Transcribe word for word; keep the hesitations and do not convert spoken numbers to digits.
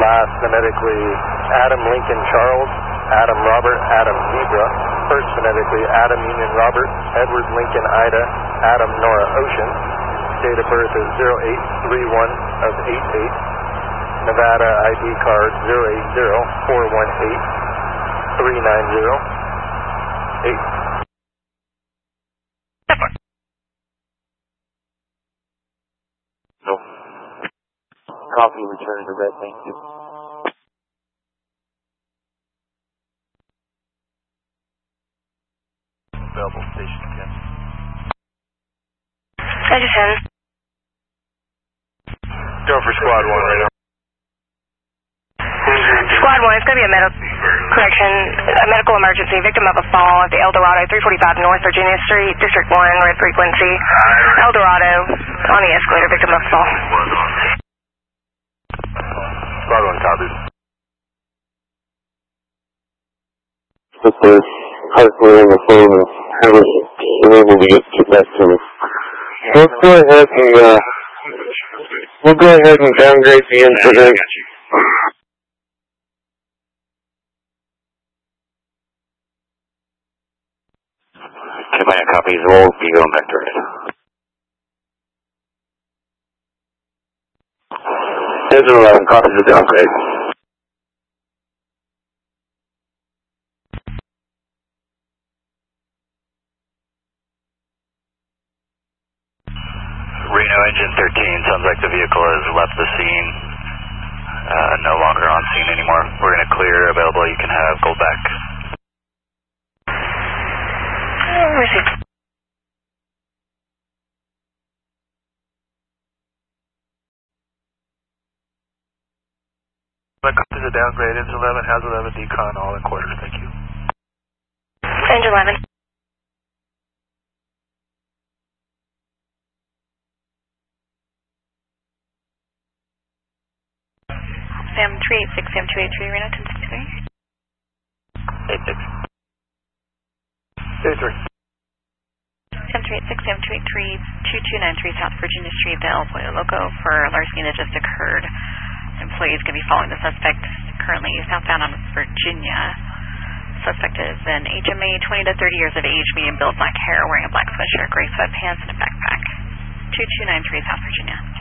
last phonetically Adam Lincoln Charles, Adam Robert, Adam Zebra. First phonetically Adam Union Robert, Edward Lincoln Ida, Adam Nora Ocean. Date of birth is zero eight three one of eight eight. Nevada I D card zero eight zero four one eight three nine zero eight. No. Copy, return to red, thank you. Belleville Station ten. Station ten. Go for squad one right now. Squad one, it's going to be a medical correction, a medical emergency. Victim of a fall at the El Dorado, three forty-five North Virginia Street, District one, red frequency. El Dorado, on the escalator, victim of a fall. Squad one, copy. Sister, hopefully on the phone and haven't been able to get, get back to me. Let's go ahead and, uh, we'll go ahead and downgrade the incident. Command copies, we'll be going back to it. Engine eleven, copies the downgrade. Reno engine thirteen, sounds like the vehicle has left the scene. Uh, no longer on scene anymore. We're going to clear available. You can have go back. Received. Copies a downgrade. Engine eleven has eleven decon, all in quarters. Thank you. Engine eleven. Sam three eight six, Sam two eight three, Reno ten sixty-three. eight six. eight three. Sam three eight six, Sam two eight three, two two nine three South Virginia Street, the El Pollo Loco for a larceny that just occurred. Employees going to be following the suspect currently southbound on Virginia. Suspect is an H M A, twenty to thirty years of age, medium build, black hair, wearing a black sweatshirt, gray sweatpants, and a backpack. two two nine three South Virginia.